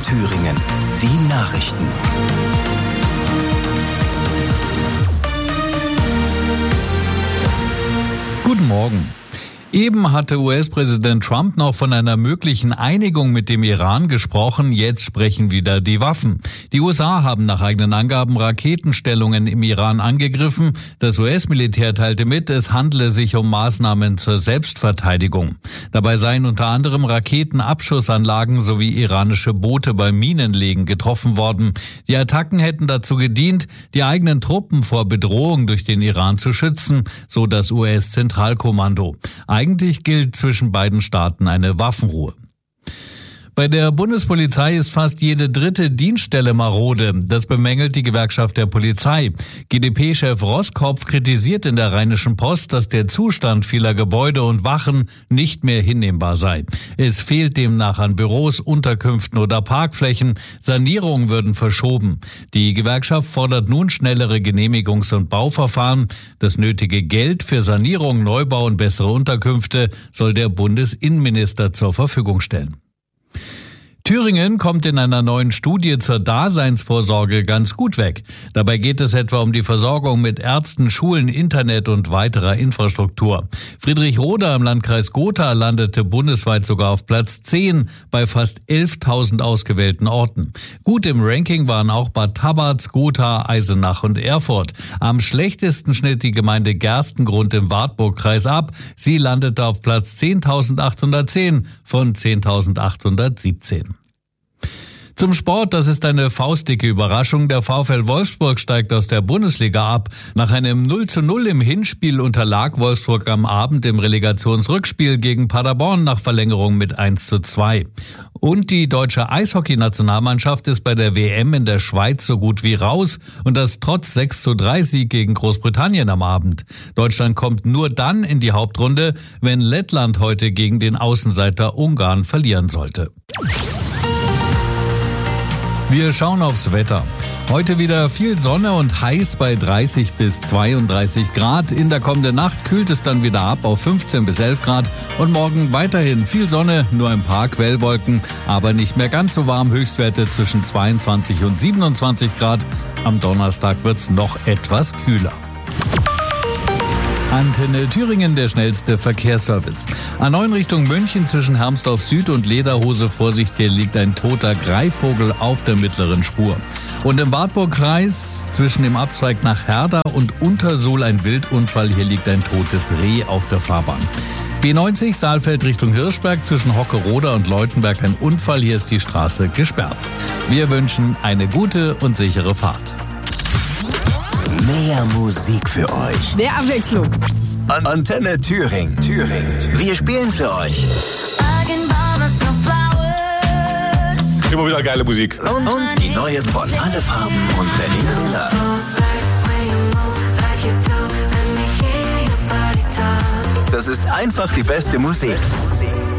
Thüringen. Die Nachrichten. Guten Morgen. Eben hatte US-Präsident Trump noch von einer möglichen Einigung mit dem Iran gesprochen. Jetzt sprechen wieder die Waffen. Die USA haben nach eigenen Angaben Raketenstellungen im Iran angegriffen. Das US-Militär teilte mit, es handle sich um Maßnahmen zur Selbstverteidigung. Dabei seien unter anderem Raketenabschussanlagen sowie iranische Boote beim Minenlegen getroffen worden. Die Attacken hätten dazu gedient, die eigenen Truppen vor Bedrohung durch den Iran zu schützen, so das US-Zentralkommando. Eigentlich gilt zwischen beiden Staaten eine Waffenruhe. Bei der Bundespolizei ist fast jede dritte Dienststelle marode. Das bemängelt die Gewerkschaft der Polizei. GdP-Chef Roskopf kritisiert in der Rheinischen Post, dass der Zustand vieler Gebäude und Wachen nicht mehr hinnehmbar sei. Es fehlt demnach an Büros, Unterkünften oder Parkflächen. Sanierungen würden verschoben. Die Gewerkschaft fordert nun schnellere Genehmigungs- und Bauverfahren. Das nötige Geld für Sanierung, Neubau und bessere Unterkünfte soll der Bundesinnenminister zur Verfügung stellen. Thüringen kommt in einer neuen Studie zur Daseinsvorsorge ganz gut weg. Dabei geht es etwa um die Versorgung mit Ärzten, Schulen, Internet und weiterer Infrastruktur. Friedrich-Roda im Landkreis Gotha landete bundesweit sogar auf Platz 10 bei fast 11.000 ausgewählten Orten. Gut im Ranking waren auch Bad Tabarz, Gotha, Eisenach und Erfurt. Am schlechtesten schnitt die Gemeinde Gerstengrund im Wartburgkreis ab. Sie landete auf Platz 10.810 von 10.817. Zum Sport, das ist eine faustdicke Überraschung. Der VfL Wolfsburg steigt aus der Bundesliga ab. Nach einem 0:0 im Hinspiel unterlag Wolfsburg am Abend im Relegationsrückspiel gegen Paderborn nach Verlängerung mit 1:2. Und die deutsche Eishockey-Nationalmannschaft ist bei der WM in der Schweiz so gut wie raus. Und das trotz 6:3 Sieg gegen Großbritannien am Abend. Deutschland kommt nur dann in die Hauptrunde, wenn Lettland heute gegen den Außenseiter Ungarn verlieren sollte. Wir schauen aufs Wetter. Heute wieder viel Sonne und heiß bei 30 bis 32 Grad. In der kommenden Nacht kühlt es dann wieder ab auf 15 bis 11 Grad. Und morgen weiterhin viel Sonne, nur ein paar Quellwolken, aber nicht mehr ganz so warm. Höchstwerte zwischen 22 und 27 Grad. Am Donnerstag wird's noch etwas kühler. Antenne Thüringen, der schnellste Verkehrsservice. A9 Richtung München zwischen Hermsdorf Süd und Lederhose. Vorsicht, hier liegt ein toter Greifvogel auf der mittleren Spur. Und im Wartburgkreis zwischen dem Abzweig nach Herda und Untersuhl ein Wildunfall. Hier liegt ein totes Reh auf der Fahrbahn. B90 Saalfeld Richtung Hirschberg zwischen Hockeroda und Leutenberg ein Unfall. Hier ist die Straße gesperrt. Wir wünschen eine gute und sichere Fahrt. Mehr Musik für euch. Mehr Abwechslung. Antenne Thüringen. Wir spielen für euch. Immer wieder geile Musik. Und die neue von Alle Farben und Berlin Müller. Das ist einfach die beste Musik.